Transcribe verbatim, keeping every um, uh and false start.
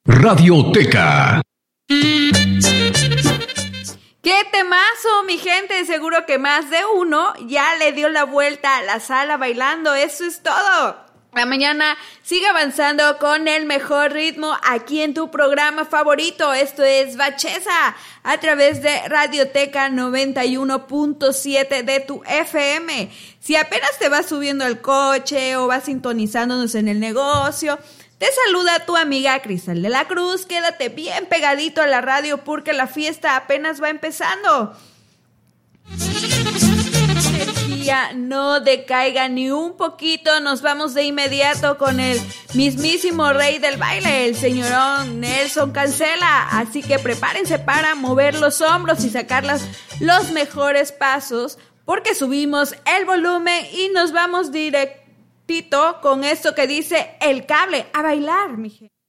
Radioteca. ¡Qué temazo, mi gente! Seguro que más de uno ya le dio la vuelta a la sala bailando. ¡Eso es todo! La mañana sigue avanzando con el mejor ritmo aquí en tu programa favorito. Esto es Bacheza a través de Radioteca noventa y uno punto siete de tu F M. Si apenas te vas subiendo al coche o vas sintonizándonos en el negocio, te saluda tu amiga Cristal de la Cruz. Quédate bien pegadito a la radio porque la fiesta apenas va empezando. Energía no decaiga ni un poquito. Nos vamos de inmediato con el mismísimo rey del baile, el señorón Nelson Cancela. Así que prepárense para mover los hombros y sacar las, los mejores pasos, porque subimos el volumen y nos vamos directo con esto que dice El Cable. A bailar, mi gente.